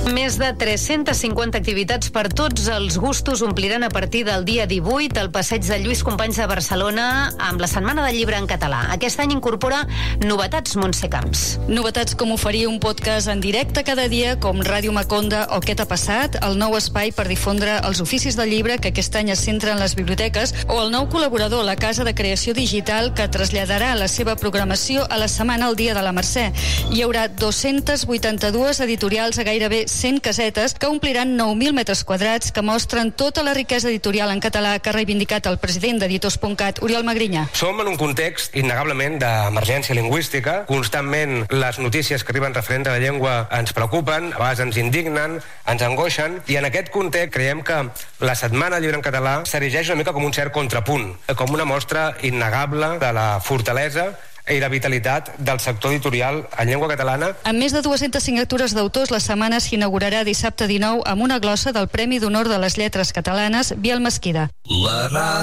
Més de 350 activitats per tots els gustos ompliran a partir del dia 18 el passeig de Lluís Companys de Barcelona amb la Setmana del Llibre en català. Aquest any incorpora novetats, Montse Camps. Novetats com oferir un podcast en directe cada dia, com Ràdio Maconda o Què t'ha passat, el nou espai per difondre els oficis del llibre que aquest any es centra en les biblioteques, o el nou col·laborador, la Casa de Creació Digital, que traslladarà la seva programació a la setmana al Dia de la Mercè. Hi haurà 282 editorials a gairebé 100 casetes que ompliran 9.000 metres quadrats que mostren tota la riquesa editorial en català que ha reivindicat el president d'Editors.cat, Oriol Magrinyà. Som en un context innegablement d'emergència lingüística. Constantment les notícies que arriben referents a la llengua ens preocupen, a vegades ens indignen, ens angoixen, i en aquest context creiem que la Setmana del Llibre en català s'erigeix una mica com un cert contrapunt, com una mostra innegable de la fortalesa i la vitalitat del sector editorial en llengua catalana. Amb més de 200 signatures d'autors, la setmana s'inaugurarà dissabte 19 amb una glossa del Premi d'Honor de les Lletres Catalanes, Biel Mesquida.